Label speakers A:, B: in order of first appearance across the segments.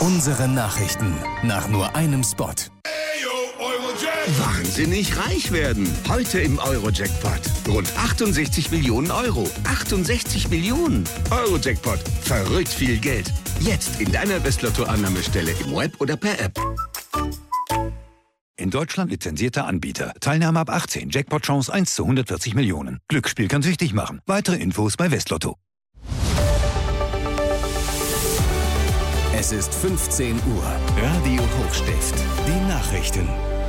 A: Unsere Nachrichten nach nur einem Spot.
B: Wahnsinnig reich werden. Heute im Euro-Jackpot. Rund 68 Millionen Euro. 68 Millionen. Euro-Jackpot. Verrückt viel Geld. Jetzt in deiner Westlotto-Annahmestelle im Web oder per App.
C: In Deutschland lizenzierter Anbieter. Teilnahme ab 18. Jackpot-Chance 1 zu 140 Millionen. Glücksspiel kann süchtig machen. Weitere Infos bei Westlotto.
A: Es ist 15 Uhr. Radio Hochstift. Die Nachrichten.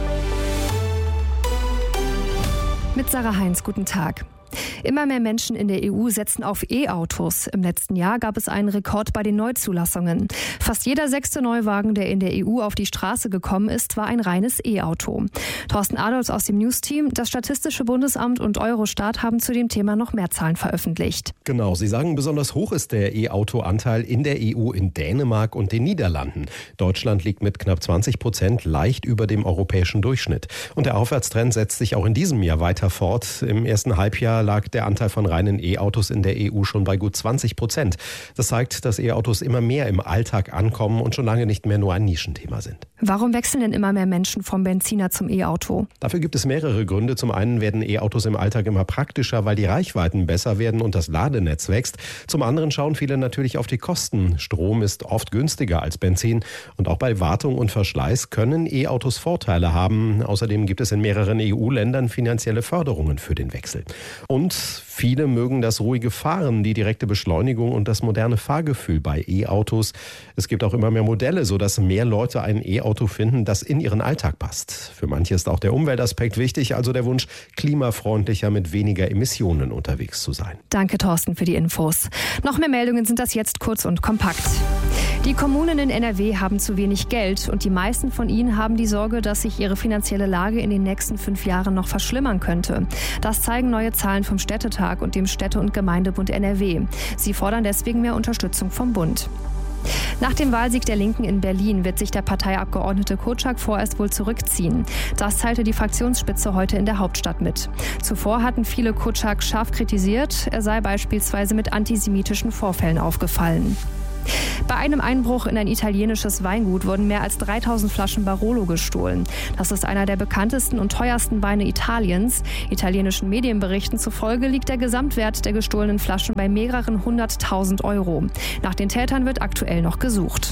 D: Mit Sarah Heinz, guten Tag. Immer mehr Menschen in der EU setzen auf E-Autos. Im letzten Jahr gab es einen Rekord bei den Neuzulassungen. Fast jeder 6. Neuwagen, der in der EU auf die Straße gekommen ist, war ein reines E-Auto. Thorsten Adolfs aus dem News-Team, das Statistische Bundesamt und Eurostat haben zu dem Thema noch mehr Zahlen veröffentlicht.
E: Genau, sie sagen, besonders hoch ist der E-Auto-Anteil in der EU in Dänemark und den Niederlanden. Deutschland liegt mit knapp 20% leicht über dem europäischen Durchschnitt. Und der Aufwärtstrend setzt sich auch in diesem Jahr weiter fort. Im ersten Halbjahr lag der Anteil von reinen E-Autos in der EU schon bei gut 20%. Das zeigt, dass E-Autos immer mehr im Alltag ankommen und schon lange nicht mehr nur ein Nischenthema sind.
D: Warum wechseln denn immer mehr Menschen vom Benziner zum E-Auto?
E: Dafür gibt es mehrere Gründe. Zum einen werden E-Autos im Alltag immer praktischer, weil die Reichweiten besser werden und das Ladenetz wächst. Zum anderen schauen viele natürlich auf die Kosten. Strom ist oft günstiger als Benzin. Und auch bei Wartung und Verschleiß können E-Autos Vorteile haben. Außerdem gibt es in mehreren EU-Ländern finanzielle Förderungen für den Wechsel. Und viele mögen das ruhige Fahren, die direkte Beschleunigung und das moderne Fahrgefühl bei E-Autos. Es gibt auch immer mehr Modelle, sodass mehr Leute ein E-Auto finden, das in ihren Alltag passt. Für manche ist auch der Umweltaspekt wichtig, also der Wunsch, klimafreundlicher mit weniger Emissionen unterwegs zu sein.
D: Danke, Thorsten, für die Infos. Noch mehr Meldungen sind das jetzt kurz und kompakt. Die Kommunen in NRW haben zu wenig Geld und die meisten von ihnen haben die Sorge, dass sich ihre finanzielle Lage in den nächsten 5 Jahren noch verschlimmern könnte. Das zeigen neue Zahlen vom Städtetag und dem Städte- und Gemeindebund NRW. Sie fordern deswegen mehr Unterstützung vom Bund. Nach dem Wahlsieg der Linken in Berlin wird sich der Parteiabgeordnete Kotschak vorerst wohl zurückziehen. Das teilte die Fraktionsspitze heute in der Hauptstadt mit. Zuvor hatten viele Kotschak scharf kritisiert, er sei beispielsweise mit antisemitischen Vorfällen aufgefallen. Bei einem Einbruch in ein italienisches Weingut wurden mehr als 3000 Flaschen Barolo gestohlen. Das ist einer der bekanntesten und teuersten Weine Italiens. Italienischen Medienberichten zufolge liegt der Gesamtwert der gestohlenen Flaschen bei mehreren 100.000 Euro. Nach den Tätern wird aktuell noch gesucht.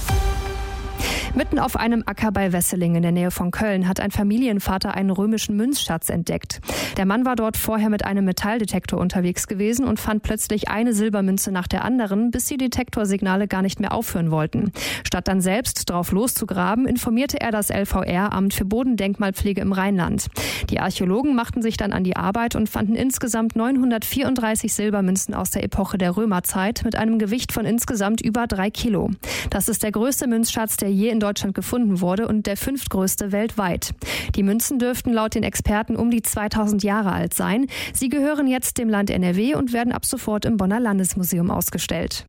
D: Mitten auf einem Acker bei Wesseling in der Nähe von Köln hat ein Familienvater einen römischen Münzschatz entdeckt. Der Mann war dort vorher mit einem Metalldetektor unterwegs gewesen und fand plötzlich eine Silbermünze nach der anderen, bis die Detektorsignale gar nicht mehr aufhören wollten. Statt dann selbst drauf loszugraben, informierte er das LVR, Amt für Bodendenkmalpflege im Rheinland. Die Archäologen machten sich dann an die Arbeit und fanden insgesamt 934 Silbermünzen aus der Epoche der Römerzeit mit einem Gewicht von insgesamt über 3 Kilo. Das ist der größte Münzschatz, der je in Deutschland gefunden wurde und der 5. größte weltweit. Die Münzen dürften laut den Experten um die 2000 Jahre alt sein. Sie gehören jetzt dem Land NRW und werden ab sofort im Bonner Landesmuseum ausgestellt.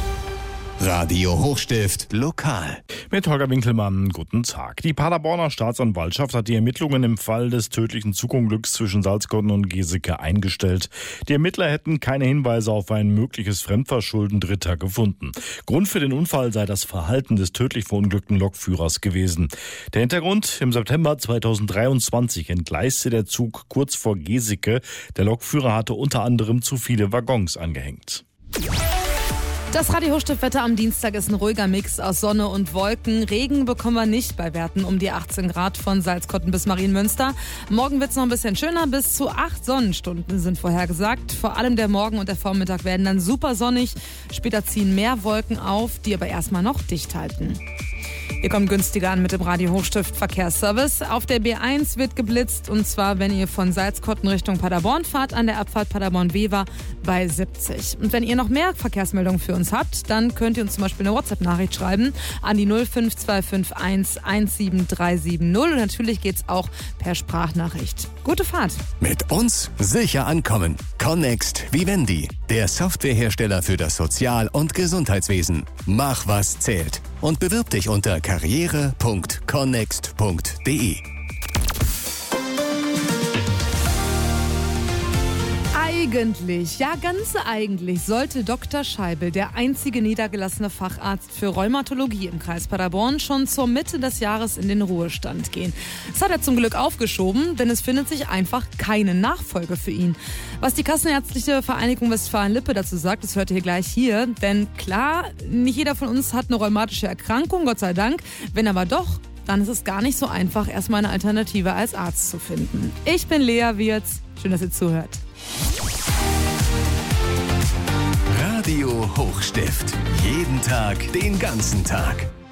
A: Radio Hochstift lokal.
F: Mit Holger Winkelmann, guten Tag. Die Paderborner Staatsanwaltschaft hat die Ermittlungen im Fall des tödlichen Zugunglücks zwischen Salzkotten und Geseke eingestellt. Die Ermittler hätten keine Hinweise auf ein mögliches Fremdverschulden Dritter gefunden. Grund für den Unfall sei das Verhalten des tödlich verunglückten Lokführers gewesen. Der Hintergrund: Im September 2023 entgleiste der Zug kurz vor Geseke. Der Lokführer hatte unter anderem zu viele Waggons angehängt.
G: Das Radio Hochstift-Wetter am Dienstag ist ein ruhiger Mix aus Sonne und Wolken. Regen bekommen wir nicht bei Werten um die 18 Grad von Salzkotten bis Marienmünster. Morgen wird es noch ein bisschen schöner. Bis zu 8 Sonnenstunden sind vorhergesagt. Vor allem der Morgen und der Vormittag werden dann super sonnig. Später ziehen mehr Wolken auf, die aber erstmal noch dicht halten. Ihr kommt günstiger an mit dem Radio Hochstift Verkehrsservice. Auf der B1 wird geblitzt, und zwar, wenn ihr von Salzkotten Richtung Paderborn fahrt, an der Abfahrt Paderborn-Wever bei 70. Und wenn ihr noch mehr Verkehrsmeldungen für uns habt, dann könnt ihr uns zum Beispiel eine WhatsApp-Nachricht schreiben an die 05251 17370. Und natürlich geht's auch per Sprachnachricht. Gute Fahrt.
A: Mit uns sicher ankommen. Connext Vivendi, der Softwarehersteller für das Sozial- und Gesundheitswesen. Mach, was zählt. Und bewirb dich unter karriere.connext.de.
G: Eigentlich, ja ganz eigentlich, sollte Dr. Scheibel, der einzige niedergelassene Facharzt für Rheumatologie im Kreis Paderborn, schon zur Mitte des Jahres in den Ruhestand gehen. Das hat er zum Glück aufgeschoben, denn es findet sich einfach keine Nachfolge für ihn. Was die Kassenärztliche Vereinigung Westfalen-Lippe dazu sagt, das hört ihr gleich hier. Denn klar, nicht jeder von uns hat eine rheumatische Erkrankung, Gott sei Dank. Wenn aber doch, dann ist es gar nicht so einfach, erstmal eine Alternative als Arzt zu finden. Ich bin Lea Wirz. Schön, dass ihr zuhört.
A: Radio Hochstift. Jeden Tag, den ganzen Tag.